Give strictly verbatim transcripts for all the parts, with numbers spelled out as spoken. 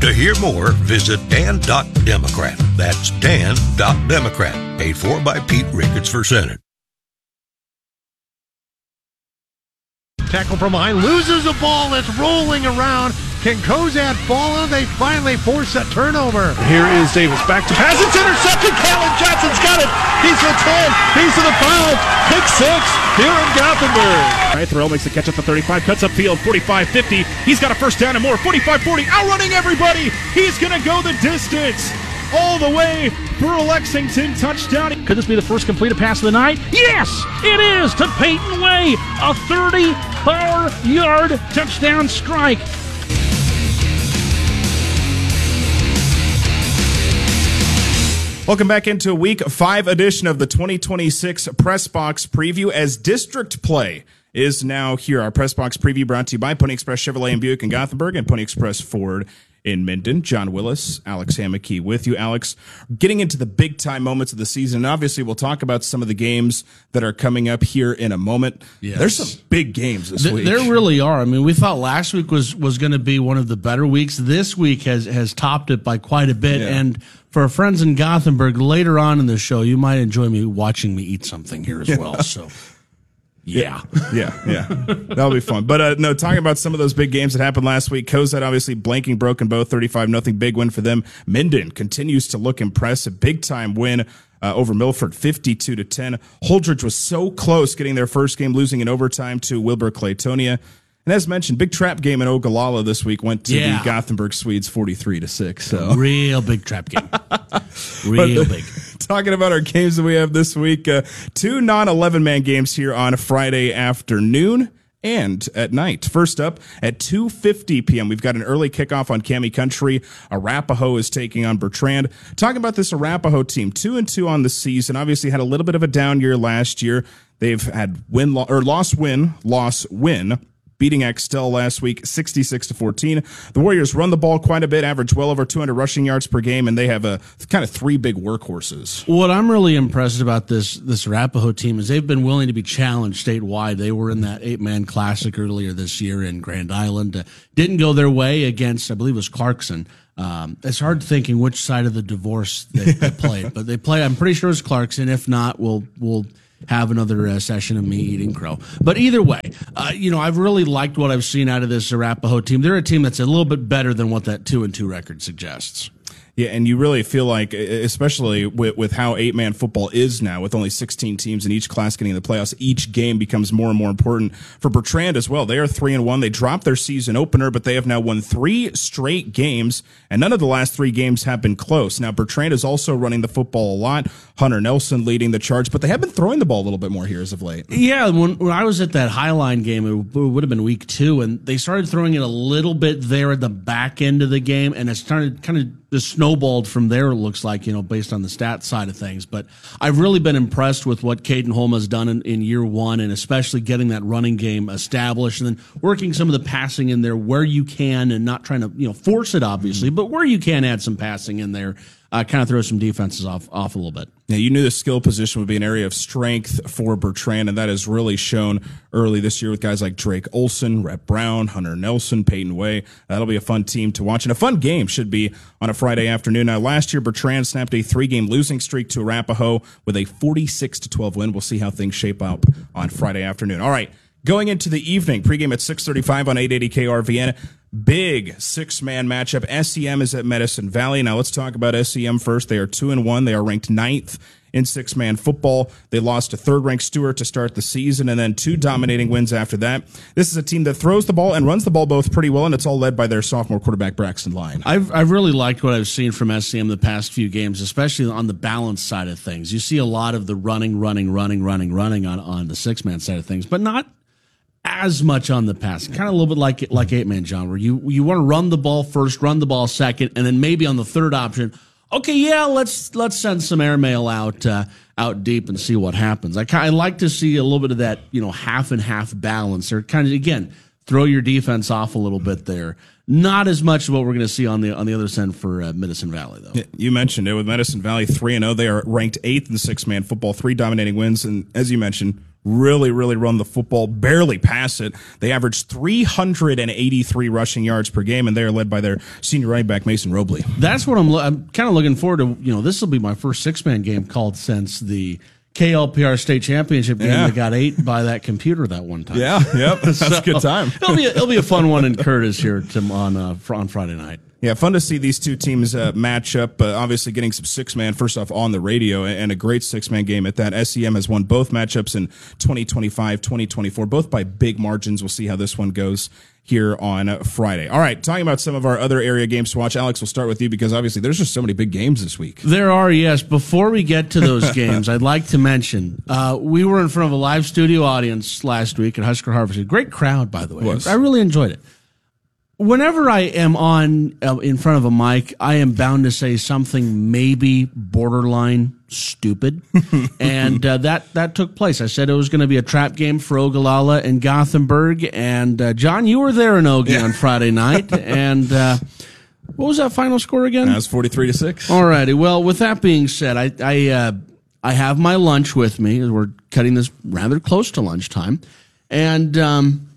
To hear more, visit dan dot democrat. That's dan dot democrat. Paid for by Pete Ricketts for Senate. Tackle from behind, loses the ball, it's rolling around. Can Kozad fall on? They finally force a turnover. Here is Davis, back to pass, it's intercepted. Callan Johnson's got it. He's to the ten, he's to the five, pick six here in Gothenburg. All right, Thorell makes the catch at the thirty-five, cuts upfield, forty-five fifty. He's got a first down and more, forty-five forty, outrunning everybody. He's going to go the distance. All the way for a Lexington touchdown. Could this be the first completed pass of the night? Yes, it is to Peyton Way. A thirty-four yard touchdown strike. Welcome back into week five edition of the twenty twenty-six Press Box Preview as district play is now here. Our Press Box Preview brought to you by Pony Express Chevrolet and Buick in Gothenburg and Pony Express Ford in Minden. John Willis, Alex Hammocky with you. Alex, getting into the big time moments of the season, and obviously we'll talk about some of the games that are coming up here in a moment. Yes. There's some big games this Th- week. There really are. I mean, we thought last week was, was going to be one of the better weeks. This week has, has topped it by quite a bit. Yeah. And for our friends in Gothenburg, later on in the show, you might enjoy me watching me eat something here as well. So. Yeah. Yeah, yeah. That'll be fun. But uh, no, talking about some of those big games that happened last week, Kozad obviously blanking broken both, thirty-five nothing, big win for them. Minden continues to look impressive. Big time win uh, over Milford, fifty-two to ten. Holdridge was so close getting their first game, losing in overtime to Wilbur Claytonia. And as mentioned, big trap game in Ogallala this week went to yeah. the Gothenburg Swedes forty-three to six. So real big trap game. Real but, big. Talking about our games that we have this week, uh, two non eleven man games here on a Friday afternoon and at night. First up at two fifty p.m., we've got an early kickoff on Cami Country. Arapahoe is taking on Bertrand. Talking about this Arapahoe team, two and two on the season. Obviously had a little bit of a down year last year. They've had win lo- or loss win loss win. Beating Axtell last week, sixty-six to fourteen. The Warriors run the ball quite a bit, average well over two hundred rushing yards per game, and they have a kind of three big workhorses. What I'm really impressed about this this Arapahoe team is they've been willing to be challenged statewide. They were in that eight-man classic earlier this year in Grand Island. Uh, didn't go their way against, I believe it was Clarkson. Um, it's hard thinking which side of the divorce they, they played, but they play. I'm pretty sure it's Clarkson. If not, we'll we'll. have another uh, session of me eating crow. But either way, uh, you know, I've really liked what I've seen out of this Arapahoe team. They're a team that's a little bit better than what that two and two record suggests. Yeah, and you really feel like, especially with, with how eight-man football is now, with only sixteen teams in each class getting in the playoffs, each game becomes more and more important for Bertrand as well. They are three and one. They dropped their season opener, but they have now won three straight games, and none of the last three games have been close. Now, Bertrand is also running the football a lot. Hunter Nelson leading the charge, but they have been throwing the ball a little bit more here as of late. Yeah, when, when I was at that Highline game, it would have been week two, and they started throwing it a little bit there at the back end of the game, and it started kind of just snowballed from there, it looks like, you know, based on the stats side of things. But I've really been impressed with what Caden Holm has done in, in year one, and especially getting that running game established and then working some of the passing in there where you can and not trying to, you know, force it, obviously, but where you can add some passing in there. Uh, kind of throw some defenses off off a little bit. Yeah, you knew the skill position would be an area of strength for Bertrand, and that has really shown early this year with guys like Drake Olson, Rhett Brown, Hunter Nelson, Peyton Way. That'll be a fun team to watch, and a fun game should be on a Friday afternoon. Now, last year, Bertrand snapped a three-game losing streak to Arapahoe with a forty-six to twelve win. We'll see how things shape up on Friday afternoon. All right, going into the evening, pregame at six thirty-five on eight eighty K R V N. Big six-man matchup. S E M is at Medicine Valley. Now let's talk about S E M first. They are two and one. They are ranked ninth in six-man football. They lost to third-ranked Stewart to start the season, and then two dominating wins after that. This is a team that throws the ball and runs the ball both pretty well, and it's all led by their sophomore quarterback Braxton Lyon. I've I've really liked what I've seen from S E M the past few games, especially on the balance side of things. You see a lot of the running, running, running, running, running on on the six-man side of things, but not as much on the pass. Kind of a little bit like like eight-man, John, where you, you want to run the ball first, run the ball second, and then maybe on the third option, okay, yeah, let's let's send some airmail out uh, out deep and see what happens. I kind of like to see a little bit of that, you know, half and half balance, or kind of, again, throw your defense off a little bit there. Not as much of what we're going to see on the on the other side for uh, Medicine Valley, though. You mentioned it with Medicine Valley three and zero. They are ranked eighth in six-man football, three dominating wins, and as you mentioned, really, really run the football, barely pass it. They average three hundred eighty-three rushing yards per game, and they are led by their senior running back, Mason Robley. That's what I'm, lo- I'm kind of looking forward to. You know, this will be my first six-man game called since the K L P R state championship game Yeah. that got ate by that computer that one time. Yeah, yep, that's So, a good time. it'll be a, it'll be a fun one in Curtis here to, on uh, fr- on Friday night. Yeah, fun to see these two teams uh, match up. Uh, obviously, getting some six-man, first off, on the radio, and a great six-man game at that. S E M has won both matchups in twenty twenty-five, twenty twenty-four, both by big margins. We'll see how this one goes here on uh, Friday. All right, talking about some of our other area games to watch. Alex, we'll start with you because obviously there's just so many big games this week. There are, yes. Before we get to those games, I'd like to mention uh, we were in front of a live studio audience last week at Husker Harvest. A great crowd, by the way. Was. I really enjoyed it. Whenever I am on uh, in front of a mic, I am bound to say something maybe borderline stupid, and uh, that that took place. I said it was going to be a trap game for Ogallala and Gothenburg, and uh, John, you were there in Ogie Yeah. on Friday night, and uh, what was that final score again? That was forty-three to six. All righty. Well, with that being said, I I, uh, I have my lunch with me. As we're cutting this rather close to lunchtime, and um,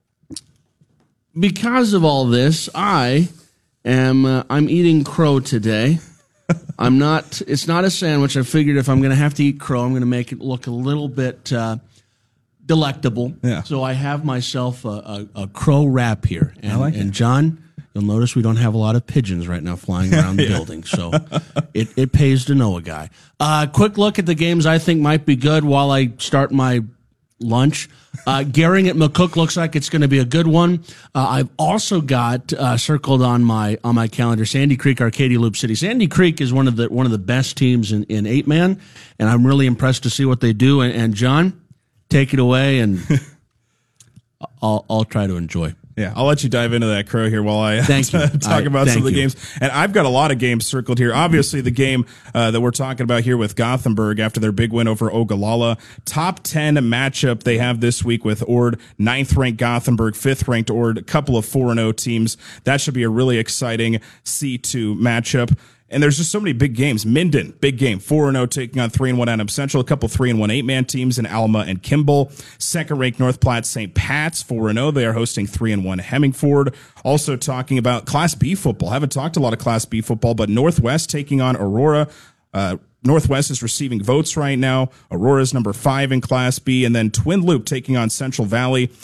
because of all this, I am uh, I'm eating crow today. I'm not. It's not a sandwich. I figured if I'm going to have to eat crow, I'm going to make it look a little bit uh, delectable. Yeah. So I have myself a, a, a crow wrap here, and, I like it. and John. You'll notice we don't have a lot of pigeons right now flying around the Yeah. building, so it, it pays to know a guy. Uh, quick look at the games I think might be good while I start my lunch. Uh, Gehring at McCook looks like it's going to be a good one. Uh, I've also got uh, circled on my on my calendar Sandy Creek, Arcadia, Loop City. Sandy Creek is one of the one of the best teams in, in eight man, and I'm really impressed to see what they do. And, and John, take it away, and I'll I'll try to enjoy. Yeah, I'll let you dive into that crow here while I Thank you. talk I- about some thank of the you. games. And I've got a lot of games circled here. Obviously, the game uh, that we're talking about here with Gothenburg after their big win over Ogallala. Top ten matchup they have this week with Ord, ninth-ranked Gothenburg, fifth-ranked Ord, a couple of four and oh teams. That should be a really exciting C two matchup. And there's just so many big games. Minden, big game, four and oh taking on three and one Adams Central. A couple three and one eight-man teams in Alma and Kimball. Second-ranked North Platte Saint Pat's, four and oh. They are hosting three and one Hemmingford. Also talking about Class B football. Haven't talked a lot of Class B football, but Northwest taking on Aurora. Uh, Northwest is receiving votes right now. Aurora's number five in Class B. And then Twin Loop taking on Central Valley.